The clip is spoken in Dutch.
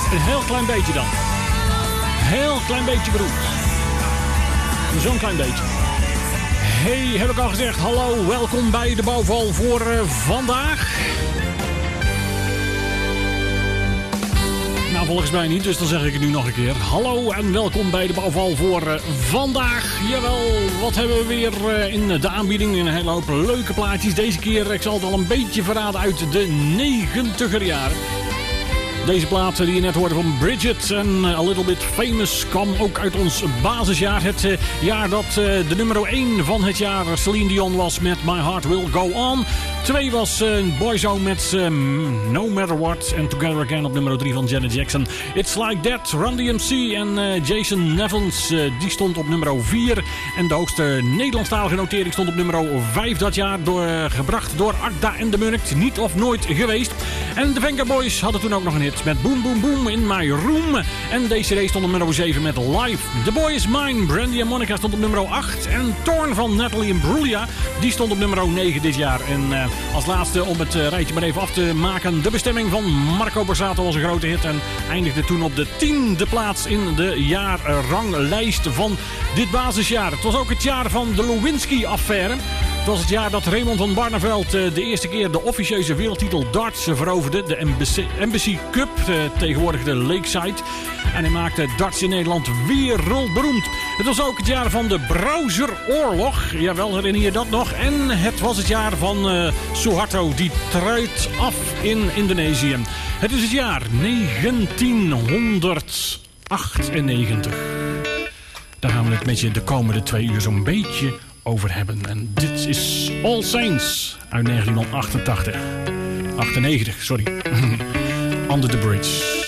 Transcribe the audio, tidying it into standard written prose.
Een heel klein beetje dan. Heel klein beetje bedoeld. Zo'n klein beetje. Hey, heb ik al gezegd. Hallo, welkom bij de bouwval voor vandaag. Nou, volgens mij niet, dus dan zeg ik het nu nog een keer. Hallo en welkom bij de bouwval voor vandaag. Jawel, wat hebben we weer in de aanbieding? Een hele hoop leuke plaatjes. Deze keer, ik zal het al een beetje verraden, uit de 90er jaren. Deze plaat die je net hoorde van Bridget en A Little Bit Famous kwam ook uit ons basisjaar. Het jaar dat de nummer 1 van het jaar Celine Dion was met My Heart Will Go On. 2 was Boyzone met No Matter What. En Together Again op nummer 3 van Janet Jackson. It's Like That, Run DMC en Jason Nevins. Die stond op nummer 4. En de hoogste Nederlandstalige notering stond op nummer 5 dat jaar. Gebracht door Akda en de Munnik. Niet of nooit geweest. En de Venga Boys hadden toen ook nog een hit met Boom Boom Boom in My Room. En deze CD stond op nummer 7 met Live. The Boy Is Mine, Brandy en Monica stond op nummer 8. En Torn van Natalie Imbruglia, die stond op nummer 9 dit jaar. En als laatste, om het rijtje maar even af te maken, De Bestemming van Marco Borsato was een grote hit. En eindigde toen op de 10e plaats in de jaarranglijst van dit basisjaar. Het was ook het jaar van de Lewinsky-affaire. Het was het jaar dat Raymond van Barneveld de eerste keer de officieuze wereldtitel darts veroverde. De Embassy Cup, tegenwoordig de Lakeside. En hij maakte darts in Nederland wereldberoemd. Het was ook het jaar van de browseroorlog. Jawel, herinner je dat nog? En het was het jaar van Suharto, die truit af in Indonesië. Het is het jaar 1998. Daar gaan we het met je de komende 2 uur zo'n beetje over hebben. En dit is All Saints uit 1998. 98, sorry. Under the Bridge.